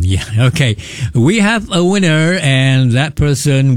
Yeah, okay. We have a winner, and that person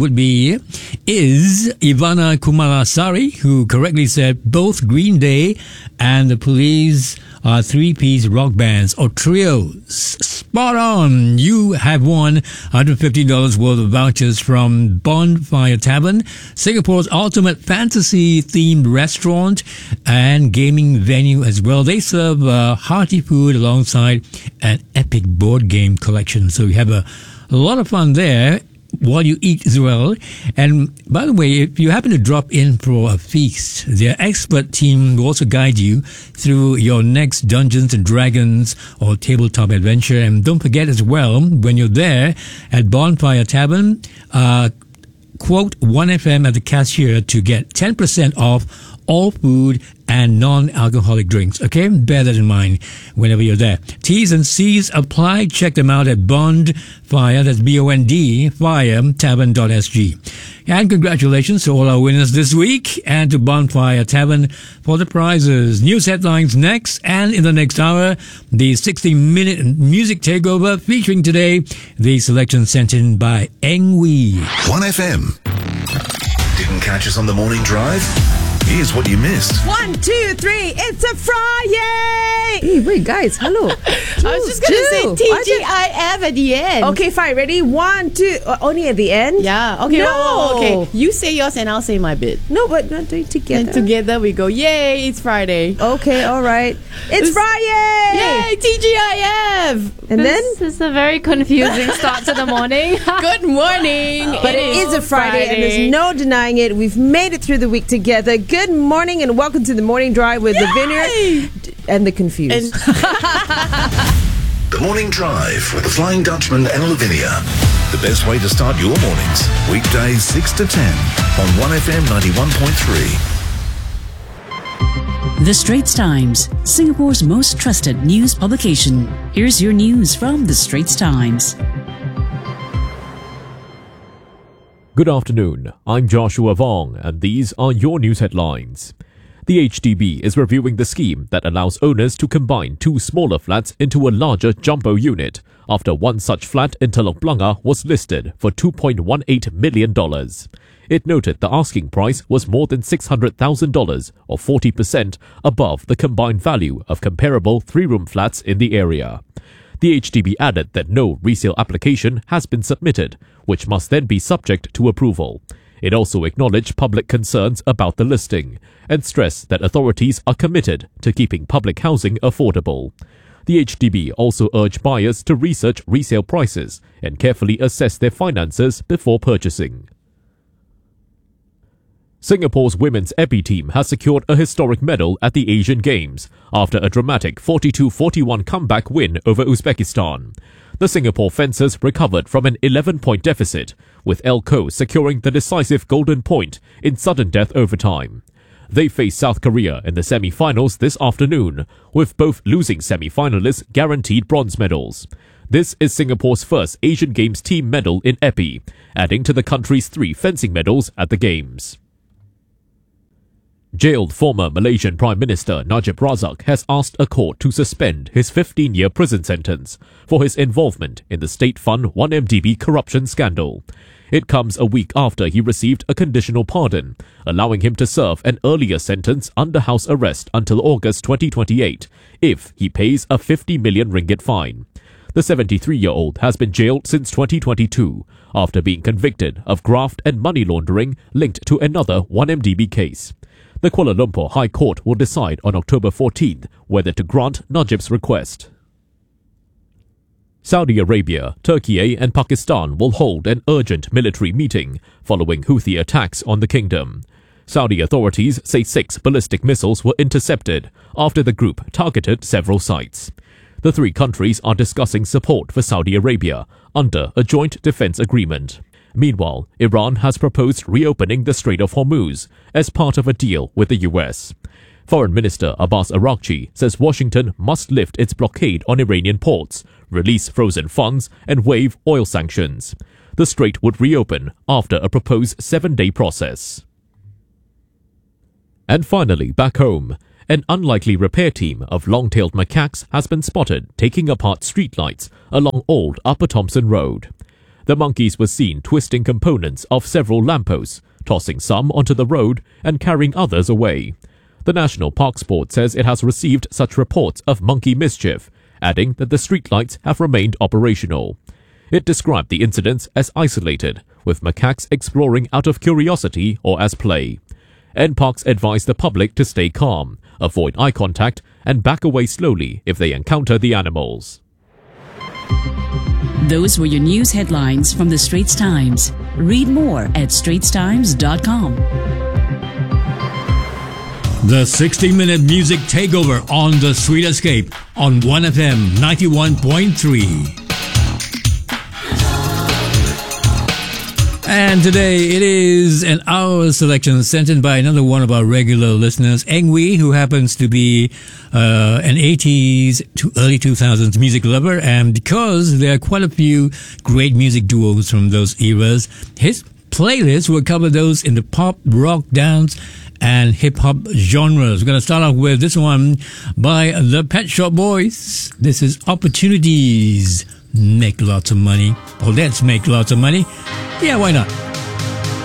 is Ivana Kumarasari, who correctly said both Green Day and the Police are three-piece rock bands or trios. Spot on! You have won $150 worth of vouchers from Bonfire Tavern, Singapore's ultimate fantasy-themed restaurant and gaming venue as well. They serve hearty food alongside an epic board game collection. So you have a lot of fun there while you eat as well. And by the way, if you happen to drop in for a feast, their expert team will also guide you through your next Dungeons and Dragons or tabletop adventure. And don't forget as well, when you're there at Bonfire Tavern, quote 1FM at the cashier to get 10% off all food and non-alcoholic drinks. Okay, bear that in mind whenever you're there. T's and C's apply. Check them out at Bondfire, that's B-O-N-D, firetavern.sg. And congratulations to all our winners this week and to Bonfire Tavern for the prizes. News headlines next, and in the next hour, the 60-minute music takeover featuring today the selection sent in by Eng Wee. 1FM. Didn't catch us on the morning drive? Here's what you missed. 1, 2, 3, it's a Friday! Hey, wait, guys, hello. I was just going to say TGIF at the end. Okay, fine, ready? 1, 2, only at the end? Yeah, okay. No. Okay, you say yours and I'll say my bit. No, but not doing together. And together we go, yay, it's Friday. Okay, all right. It's Friday! Yay, TGIF! And then? This is a very confusing start to the morning. Good morning. But it is a Friday, and there's no denying it. We've made it through the week together. Good morning and welcome to the Morning Drive with the Vineyard and the Confused. The Morning Drive with the Flying Dutchman and Lavinia. The best way to start your mornings. Weekdays 6 to 10 on 1FM 91.3. The Straits Times, Singapore's most trusted news publication. Here's your news from The Straits Times. Good afternoon, I'm Joshua Vong, and these are your news headlines. The HDB is reviewing the scheme that allows owners to combine two smaller flats into a larger jumbo unit after one such flat in Telok Blangah was listed for $2.18 million. It noted the asking price was more than $600,000 or 40% above the combined value of comparable three-room flats in the area. The HDB added that no resale application has been submitted, which must then be subject to approval. It also acknowledged public concerns about the listing and stressed that authorities are committed to keeping public housing affordable. The HDB also urged buyers to research resale prices and carefully assess their finances before purchasing. Singapore's women's epee team has secured a historic medal at the Asian Games after a dramatic 42-41 comeback win over Uzbekistan. The Singapore fencers recovered from an 11-point deficit, with Elko securing the decisive golden point in sudden death overtime. They face South Korea in the semi-finals this afternoon, with both losing semi-finalists guaranteed bronze medals. This is Singapore's first Asian Games team medal in epee, adding to the country's 3 fencing medals at the Games. Jailed former Malaysian Prime Minister Najib Razak has asked a court to suspend his 15-year prison sentence for his involvement in the state fund 1MDB corruption scandal. It comes a week after he received a conditional pardon, allowing him to serve an earlier sentence under house arrest until August 2028 if he pays a 50 million ringgit fine. The 73-year-old has been jailed since 2022 after being convicted of graft and money laundering linked to another 1MDB case. The Kuala Lumpur High Court will decide on October 14th whether to grant Najib's request. Saudi Arabia, Turkey and Pakistan will hold an urgent military meeting following Houthi attacks on the kingdom. Saudi authorities say 6 ballistic missiles were intercepted after the group targeted several sites. The 3 countries are discussing support for Saudi Arabia under a joint defense agreement. Meanwhile, Iran has proposed reopening the Strait of Hormuz as part of a deal with the US. Foreign Minister Abbas Araghchi says Washington must lift its blockade on Iranian ports, release frozen funds, and waive oil sanctions. The strait would reopen after a proposed 7-day process. And finally, back home, an unlikely repair team of long-tailed macaques has been spotted taking apart streetlights along old Upper Thompson Road. The monkeys were seen twisting components of several lampposts, tossing some onto the road and carrying others away. The National Parks Board says it has received such reports of monkey mischief, adding that the streetlights have remained operational. It described the incidents as isolated, with macaques exploring out of curiosity or as play. NParks advised the public to stay calm, avoid eye contact, and back away slowly if they encounter the animals. Those were your news headlines from the Straits Times. Read more at straitstimes.com. The 60-minute music takeover on The Sweet Escape on 1FM 91.3. And today it is an hour selection sent in by another one of our regular listeners, Eng Wee, who happens to be an 80s to early 2000s music lover. And because there are quite a few great music duos from those eras, his playlist will cover those in the pop, rock, dance, and hip-hop genres. We're going to start off with this one by the Pet Shop Boys. This is Opportunities. Make lots of money. Oh, let's make lots of money. Yeah, why not?